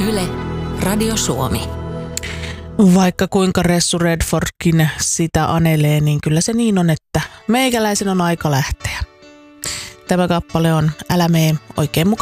Yle, Radio Suomi. Vaikka kuinka Ressu Redfordkin sitä anelee, niin kyllä se niin on, että meikäläisen on aika lähteä. Tämä kappale on Älä mee, oikein mukava